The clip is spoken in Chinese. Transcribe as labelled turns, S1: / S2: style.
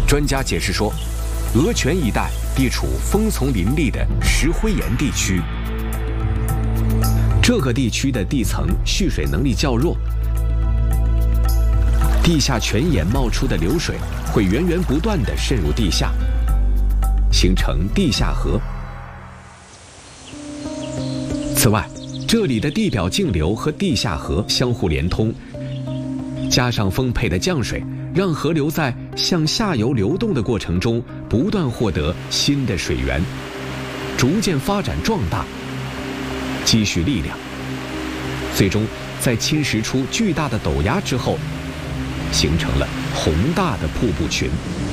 S1: 专家解释说，鹅泉一带地处枫丛林立的石灰岩地区，这个地区的地层蓄水能力较弱，地下泉眼冒出的流水会源源不断地渗入地下，形成地下河。此外，这里的地表径流和地下河相互连通，加上丰沛的降水，让河流在向下游流动的过程中不断获得新的水源，逐渐发展壮大，积蓄力量，最终在侵蚀出巨大的陡崖之后，形成了宏大的瀑布群。